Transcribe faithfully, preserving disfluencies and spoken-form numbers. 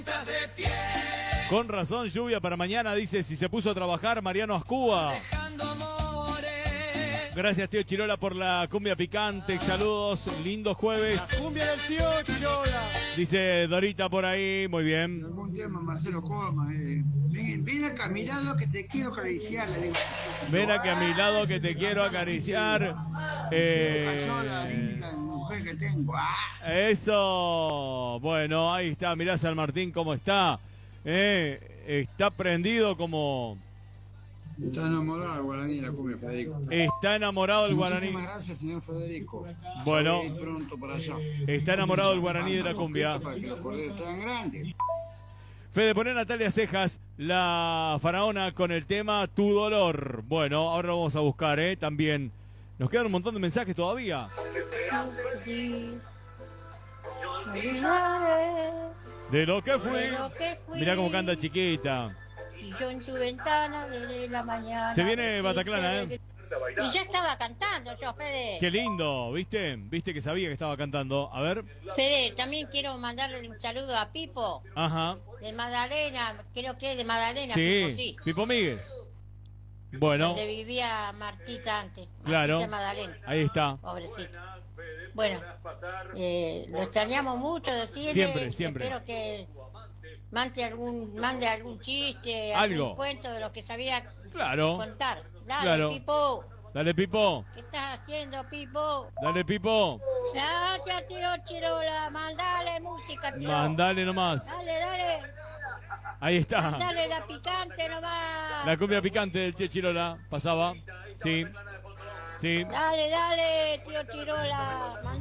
Con razón, lluvia para mañana, dice, si se puso a trabajar Mariano Ascúa. Gracias, tío Chirola, por la cumbia picante. Saludos, lindo jueves. La cumbia del tío Chirola. Dice Dorita por ahí, muy bien. Algún tema, Marcelo Coma. Eh. Ven, ven acá a mi lado que te quiero acariciar. Le digo. Ven aquí a mi lado que te quiero acariciar. Eh... La linda mujer que tengo. ¡Ah! Eso. Bueno, ahí está. Mirá San Martín cómo está. Eh, está prendido como... Está enamorado el guaraní de la cumbia, Federico. Está enamorado el guaraní. Muchísimas gracias, señor Federico. Bueno, pronto para allá. Está enamorado el guaraní de la cumbia. Para que los corderos tan grandes. Fede, poné Natalia Cejas, la faraona, con el tema Tu Dolor. Bueno, ahora lo vamos a buscar, ¿eh? También. Nos quedan un montón de mensajes todavía. De lo que fui. De lo que fui. Mirá cómo canta chiquita. Y yo en tu ventana desde la mañana. Se viene Bataclana, ¿eh? Y ya estaba cantando yo, Fede. Qué lindo, ¿viste? ¿Viste que sabía que estaba cantando? A ver. Fede, también quiero mandarle un saludo a Pipo. Ajá. De Magdalena, creo que es de Magdalena. Sí, Pipo, sí. Pipo Míguez. Bueno. Donde vivía Martita antes. Martita Claro. Magdalena. Ahí está. Pobrecita. Bueno, eh, lo extrañamos mucho, decirle. Siempre, siempre. Espero que mande algún, mande algún chiste, Algo. algún cuento de lo que sabía Claro. contar. Dale, Claro. Pipo. Dale, Pipo. ¿Qué estás haciendo, Pipo? Dale, Pipo. Gracias, tío Chirola. Mandale música, tío. Mandale nomás. Dale, dale. Ahí está. Dale la picante nomás. La cumbia picante del tío Chirola. Pasaba. Sí. Sí. Dale, dale, tío Chirola.